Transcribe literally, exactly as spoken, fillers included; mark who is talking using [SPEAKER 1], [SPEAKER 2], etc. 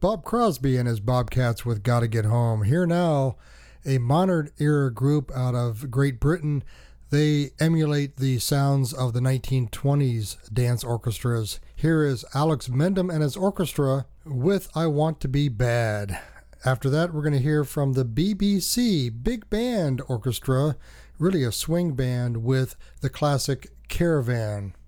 [SPEAKER 1] Bob Crosby and his Bobcats with Gotta Get Home. Here now, a modern era group out of Great Britain. They emulate the sounds of the nineteen twenties dance orchestras. Here is Alex Mendham and his orchestra with I Want to Be Bad. After that, we're going to hear from the B B C Big Band Orchestra, really a swing band, with the classic Caravan.